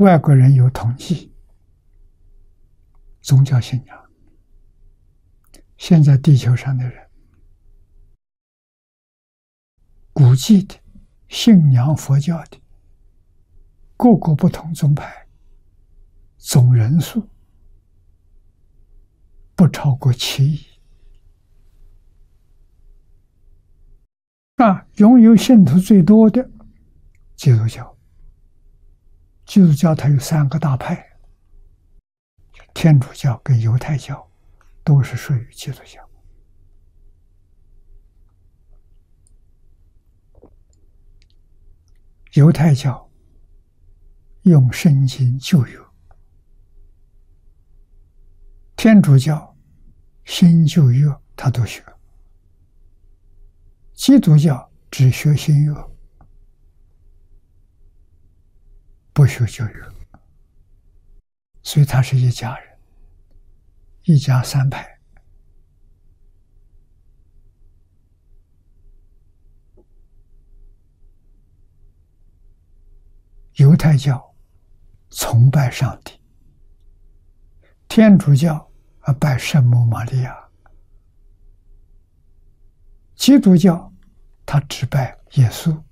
外国人有统计宗教信仰，现在地球上的人估计的信仰佛教的各个不同宗派总人数不超过7亿。拥有信徒最多的基督教，基督教它有3个大派，天主教跟犹太教都是属于基督教。犹太教用圣经旧约，天主教新旧约他都学，基督教只学新约，不学旧约，所以他是一家人，一家3派。犹太教崇拜上帝，天主教拜圣母玛利亚，基督教他只拜耶稣。